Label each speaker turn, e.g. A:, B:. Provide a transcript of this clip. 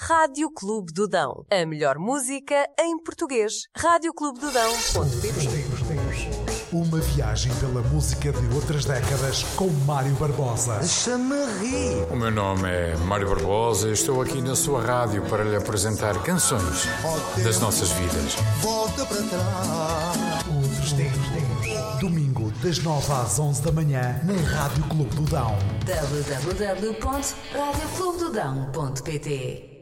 A: Rádio Clube do Dão. A melhor música em português. radioclubedodão.pt.
B: Uma viagem pela música de outras décadas com Mário Barbosa.
C: Deixa-me rir.
D: O meu nome é Mário Barbosa e estou aqui na sua rádio para lhe apresentar canções das nossas vidas.
C: Volta para trás.
B: Outros tempos. Domingo, das 9 às 11 da manhã, na Rádio Clube do Dão.
E: www.radioclubedodão.pt